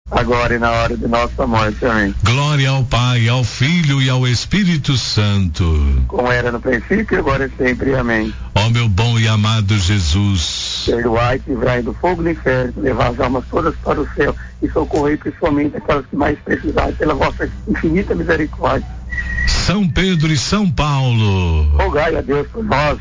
agora e na hora de nossa morte. Amém. Glória ao Pai, ao Filho e ao Espírito Santo. Como era no princípio, agora e sempre. Amém. Ó meu bom e amado Jesus, perdoai, livrai do fogo do inferno, levai as almas todas para o céu e socorrei principalmente aquelas que mais precisarem pela vossa infinita misericórdia. São Pedro e São Paulo, rogai a Deus por nós.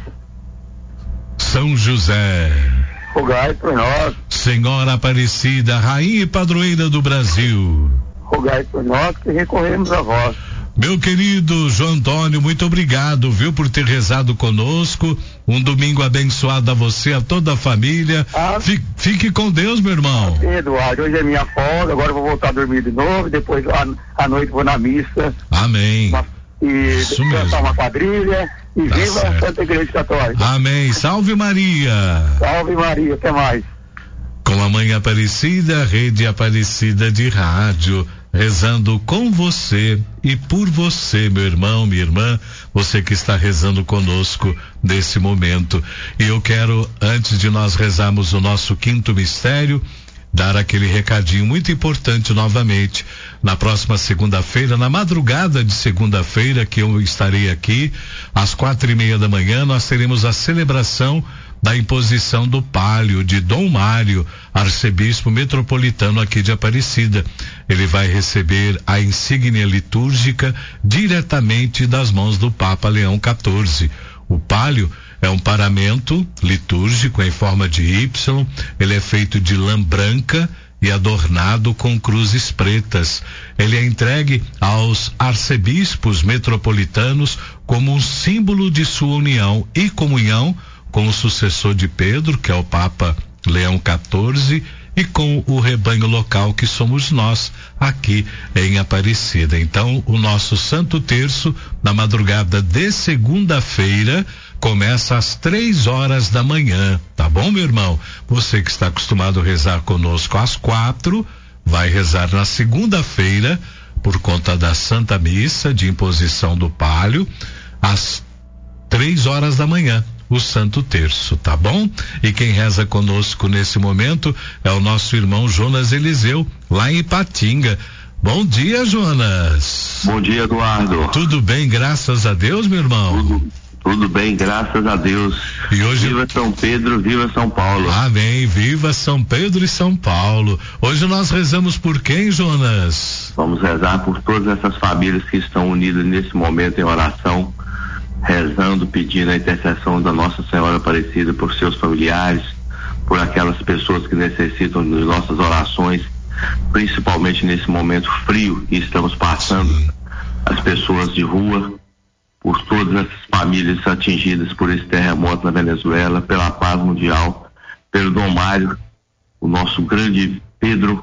São José, rogai por nós. Senhora Aparecida, Rainha e Padroeira do Brasil, rogai por nós que recorremos a vós. Meu querido João Antônio, muito obrigado, viu, por ter rezado conosco. Um domingo abençoado a você, a toda a família. Fique com Deus, meu irmão. Eduardo, hoje é minha folga, agora eu vou voltar a dormir de novo, depois à noite vou na missa. Amém. E cantar uma quadrilha e viva a Santa Igreja Católica. Amém. Salve Maria. Salve Maria, até mais. Com a Mãe Aparecida, Rede Aparecida de Rádio, rezando com você e por você, meu irmão, minha irmã, você que está rezando conosco nesse momento. E eu quero, antes de nós rezarmos o nosso quinto mistério, dar aquele recadinho muito importante novamente. Na próxima segunda-feira, na madrugada de segunda-feira, que eu estarei aqui, às 4:30 da manhã, nós teremos a celebração da imposição do palio de Dom Mário, arcebispo metropolitano aqui de Aparecida. Ele vai receber a insígnia litúrgica diretamente das mãos do Papa Leão XIV. O palio é um paramento litúrgico em forma de Y, ele é feito de lã branca e adornado com cruzes pretas. Ele é entregue aos arcebispos metropolitanos como um símbolo de sua união e comunhão com o sucessor de Pedro, que é o Papa Leão XIV, e com o rebanho local que somos nós aqui em Aparecida. Então, o nosso Santo Terço, na madrugada de segunda-feira, começa às 3h da manhã, tá bom, meu irmão? Você que está acostumado a rezar conosco às 4, vai rezar na segunda-feira, por conta da Santa Missa de imposição do palio, às 3h da manhã. O Santo Terço, tá bom? E quem reza conosco nesse momento é o nosso irmão Jonas Eliseu, lá em Ipatinga. Bom dia, Jonas. Bom dia, Eduardo. Tudo bem, graças a Deus, meu irmão? Tudo bem, graças a Deus. E hoje... Viva São Pedro, viva São Paulo. Amém, viva São Pedro e São Paulo. Hoje nós rezamos por quem, Jonas? Vamos rezar por todas essas famílias que estão unidas nesse momento em oração, rezando, pedindo a intercessão da Nossa Senhora Aparecida por seus familiares, por aquelas pessoas que necessitam de nossas orações, principalmente nesse momento frio que estamos passando. Sim. As pessoas de rua, por todas essas famílias atingidas por esse terremoto na Venezuela, pela paz mundial, pelo Dom Mário, o nosso grande Pedro,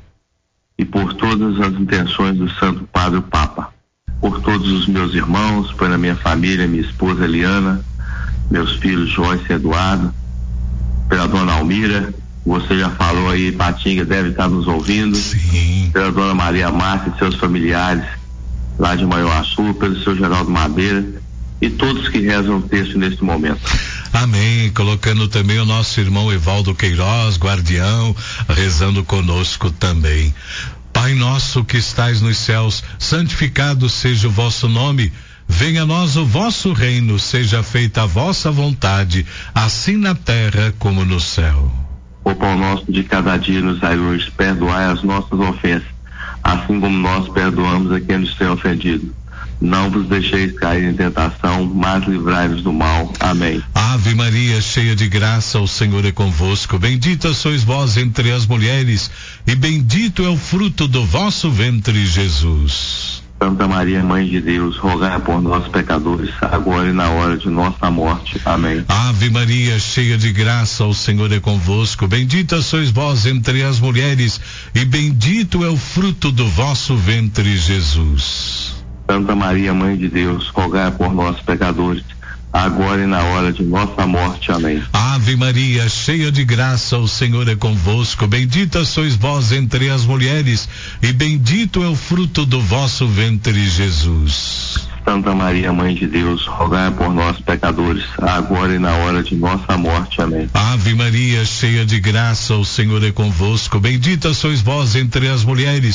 e por todas as intenções do Santo Padre Papa. Por todos os meus irmãos, pela minha família, minha esposa Eliana, meus filhos Joyce e Eduardo, pela dona Almira, você já falou aí, Patinga deve estar nos ouvindo. Sim. Pela dona Maria Márcia e seus familiares lá de Manhuaçu, pelo seu Geraldo Madeira e todos que rezam o texto neste momento. Amém, colocando também o nosso irmão Evaldo Queiroz, guardião, rezando conosco também. Pai nosso que estais nos céus, santificado seja o vosso nome. Venha a nós o vosso reino, seja feita a vossa vontade, assim na terra como no céu. O pão nosso de cada dia nos dai hoje, perdoai as nossas ofensas, assim como nós perdoamos a quem nos tem ofendido. Não vos deixeis cair em tentação, mas livrai-nos do mal. Amém. Ave Maria, cheia de graça, o Senhor é convosco. Bendita sois vós entre as mulheres, e bendito é o fruto do vosso ventre, Jesus. Santa Maria, Mãe de Deus, rogai por nós pecadores, agora e na hora de nossa morte. Amém. Ave Maria, cheia de graça, o Senhor é convosco. Bendita sois vós entre as mulheres, e bendito é o fruto do vosso ventre, Jesus. Santa Maria, Mãe de Deus, rogai por nós pecadores, agora e na hora de nossa morte. Amém. Ave Maria, cheia de graça, o Senhor é convosco. Bendita sois vós entre as mulheres, e bendito é o fruto do vosso ventre, Jesus. Santa Maria, Mãe de Deus, rogai por nós pecadores, agora e na hora de nossa morte. Amém. Ave Maria, cheia de graça, o Senhor é convosco. Bendita sois vós entre as mulheres,